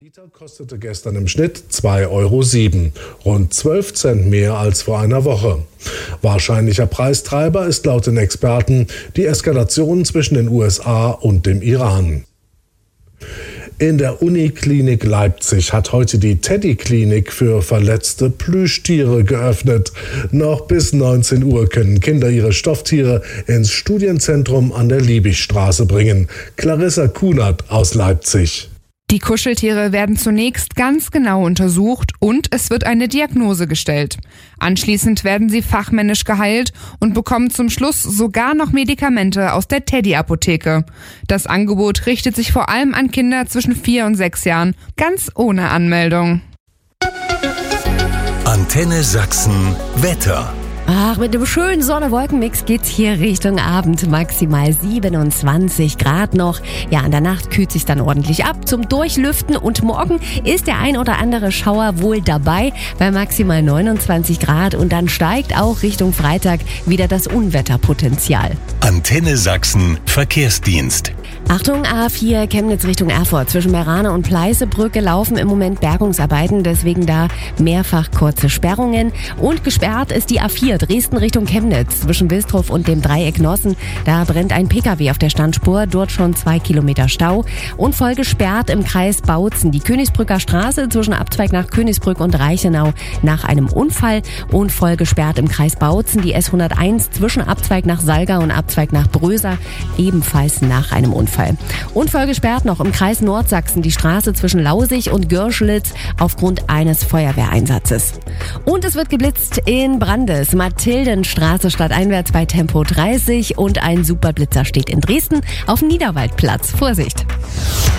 Liter kostete gestern im Schnitt 2,07 €, rund 12 Cent mehr als vor einer Woche. Wahrscheinlicher Preistreiber ist laut den Experten die Eskalation zwischen den USA und dem Iran. In der Uniklinik Leipzig hat heute die Teddy-Klinik für verletzte Plüschtiere geöffnet. Noch bis 19 Uhr können Kinder ihre Stofftiere ins Studienzentrum an der Liebigstraße bringen. Clarissa Kunert aus Leipzig. Die Kuscheltiere werden zunächst ganz genau untersucht und es wird eine Diagnose gestellt. Anschließend werden sie fachmännisch geheilt und bekommen zum Schluss sogar noch Medikamente aus der Teddy-Apotheke. Das Angebot richtet sich vor allem an Kinder zwischen 4 und 6 Jahren, ganz ohne Anmeldung. Antenne Sachsen Wetter. Ach, mit dem schönen Sonne-Wolken-Mix geht's hier Richtung Abend. Maximal 27 Grad noch. Ja, in der Nacht kühlt sich dann ordentlich ab zum Durchlüften. Und morgen ist der ein oder andere Schauer wohl dabei bei maximal 29 Grad. Und dann steigt auch Richtung Freitag wieder das Unwetterpotenzial. Antenne Sachsen Verkehrsdienst. Achtung, A4 Chemnitz Richtung Erfurt. Zwischen Merane und Pleißebrücke laufen im Moment Bergungsarbeiten. Deswegen da mehrfach kurze Sperrungen. Und gesperrt ist die A4 Dresden Richtung Chemnitz. Zwischen Wilsdruf und dem Dreieck Nossen. Da brennt ein Pkw auf der Standspur. Dort schon 2 Kilometer Stau. Und voll gesperrt im Kreis Bautzen. Die Königsbrücker Straße zwischen Abzweig nach Königsbrück und Reichenau nach einem Unfall. Und voll gesperrt im Kreis Bautzen die S101 zwischen Abzweig nach Salga und Abzweig nach Bröser. Ebenfalls nach einem Unfall. Und voll gesperrt noch im Kreis Nordsachsen die Straße zwischen Lausig und Görschlitz aufgrund eines Feuerwehreinsatzes. Und es wird geblitzt in Brandes. Mathildenstraße stadteinwärts bei Tempo 30 und ein Superblitzer steht in Dresden auf dem Niederwaldplatz. Vorsicht!